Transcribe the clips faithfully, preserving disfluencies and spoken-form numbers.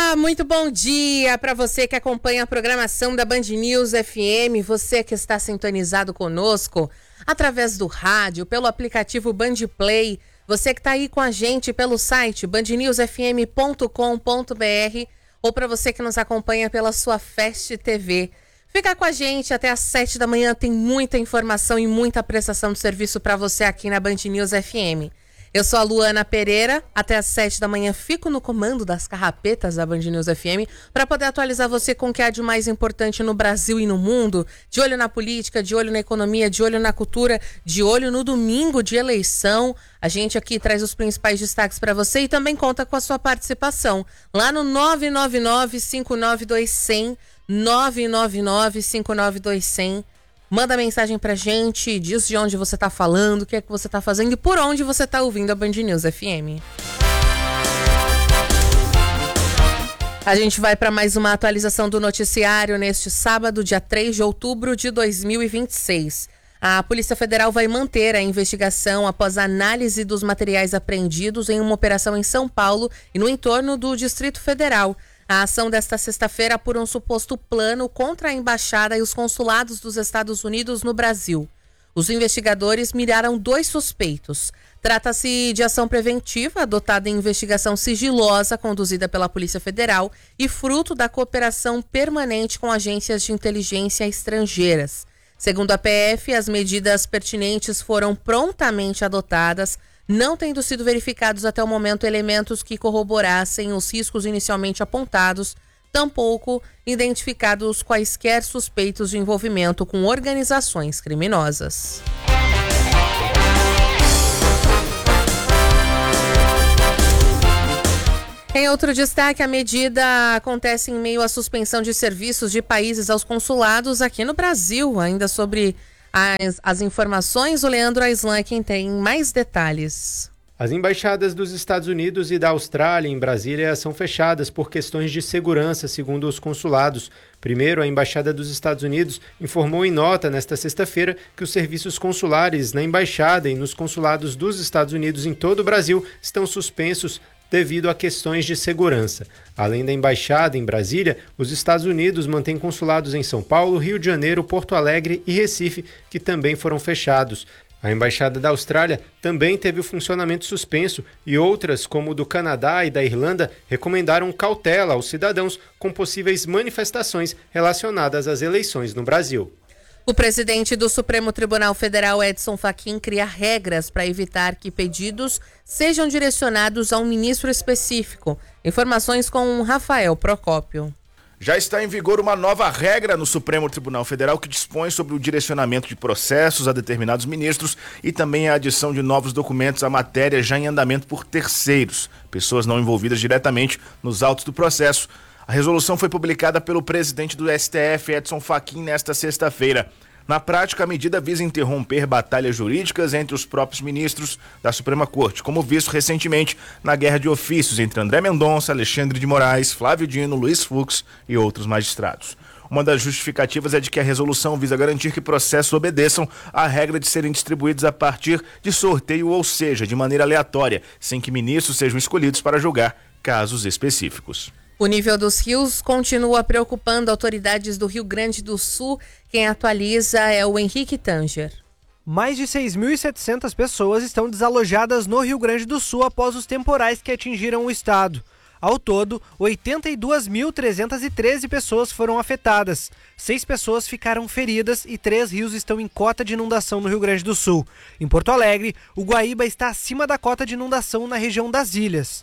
Olá, muito bom dia para você que acompanha a programação da Band News F M, você que está sintonizado conosco através do rádio, pelo aplicativo Band Play, você que está aí com a gente pelo site band news f m ponto com ponto b r ou para você que nos acompanha pela sua Fast T V. Fica com a gente até às sete da manhã, tem muita informação e muita prestação de serviço para você aqui na Band News F M. Eu sou a Luana Pereira, até às sete da manhã fico no comando das carrapetas da Band News F M para poder atualizar você com o que há de mais importante no Brasil e no mundo, de olho na política, de olho na economia, de olho na cultura, de olho no domingo de eleição. A gente aqui traz os principais destaques para você e também conta com a sua participação lá no nove nove nove, cinco nove dois, zero zero, nove nove nove, cinco nove dois, zero zero. Manda mensagem pra gente, diz de onde você tá falando, o que é que você tá fazendo e por onde você tá ouvindo a Band News F M. A gente vai para mais uma atualização do noticiário neste sábado, dia três de outubro de dois mil e vinte e seis. A Polícia Federal vai manter a investigação após a análise dos materiais apreendidos em uma operação em São Paulo e no entorno do Distrito Federal. A ação desta sexta-feira apura um suposto plano contra a embaixada e os consulados dos Estados Unidos no Brasil. Os investigadores miraram dois suspeitos. Trata-se de ação preventiva adotada em investigação sigilosa conduzida pela Polícia Federal e fruto da cooperação permanente com agências de inteligência estrangeiras. Segundo a P F, as medidas pertinentes foram prontamente adotadas, não tendo sido verificados até o momento elementos que corroborassem os riscos inicialmente apontados, tampouco identificados quaisquer suspeitos de envolvimento com organizações criminosas. Em outro destaque, a medida acontece em meio à suspensão de serviços de países aos consulados aqui no Brasil. Ainda sobre as, as informações, o Leandro Aislan é quem tem mais detalhes. As embaixadas dos Estados Unidos e da Austrália em Brasília são fechadas por questões de segurança, segundo os consulados. Primeiro, a Embaixada dos Estados Unidos informou em nota nesta sexta-feira que os serviços consulares na embaixada e nos consulados dos Estados Unidos em todo o Brasil estão suspensos devido a questões de segurança. Além da embaixada em Brasília, os Estados Unidos mantêm consulados em São Paulo, Rio de Janeiro, Porto Alegre e Recife, que também foram fechados. A embaixada da Austrália também teve o funcionamento suspenso e outras, como o do Canadá e da Irlanda, recomendaram cautela aos cidadãos com possíveis manifestações relacionadas às eleições no Brasil. O presidente do Supremo Tribunal Federal, Edson Fachin, cria regras para evitar que pedidos sejam direcionados a um ministro específico. Informações com Rafael Procópio. Já está em vigor uma nova regra no Supremo Tribunal Federal que dispõe sobre o direcionamento de processos a determinados ministros e também a adição de novos documentos à matéria já em andamento por terceiros, pessoas não envolvidas diretamente nos autos do processo. A resolução foi publicada pelo presidente do S T F, Edson Fachin, nesta sexta-feira. Na prática, a medida visa interromper batalhas jurídicas entre os próprios ministros da Suprema Corte, como visto recentemente na guerra de ofícios entre André Mendonça, Alexandre de Moraes, Flávio Dino, Luiz Fux e outros magistrados. Uma das justificativas é de que a resolução visa garantir que processos obedeçam à regra de serem distribuídos a partir de sorteio, ou seja, de maneira aleatória, sem que ministros sejam escolhidos para julgar casos específicos. O nível dos rios continua preocupando autoridades do Rio Grande do Sul. Quem atualiza é o Henrique Tanger. Mais de seis mil e setecentas pessoas estão desalojadas no Rio Grande do Sul após os temporais que atingiram o estado. Ao todo, oitenta e duas mil trezentas e treze pessoas foram afetadas. Seis pessoas ficaram feridas e três rios estão em cota de inundação no Rio Grande do Sul. Em Porto Alegre, o Guaíba está acima da cota de inundação na região das ilhas.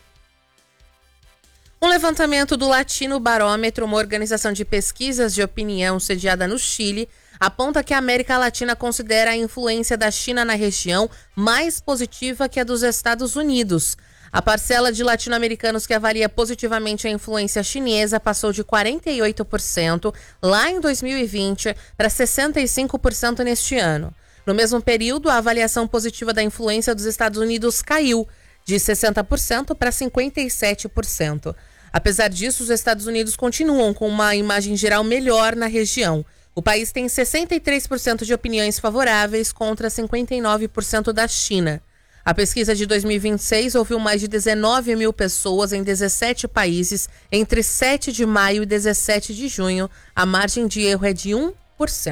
Um levantamento do Latino Barômetro, uma organização de pesquisas de opinião sediada no Chile, aponta que a América Latina considera a influência da China na região mais positiva que a dos Estados Unidos. A parcela de latino-americanos que avalia positivamente a influência chinesa passou de quarenta e oito por cento lá em dois mil e vinte para sessenta e cinco por cento neste ano. No mesmo período, a avaliação positiva da influência dos Estados Unidos caiu de sessenta por cento para cinquenta e sete por cento. Apesar disso, os Estados Unidos continuam com uma imagem geral melhor na região. O país tem sessenta e três por cento de opiniões favoráveis contra cinquenta e nove por cento da China. A pesquisa de dois mil e vinte e seis ouviu mais de dezenove mil pessoas em dezessete países entre sete de maio e dezessete de junho. A margem de erro é de um por cento.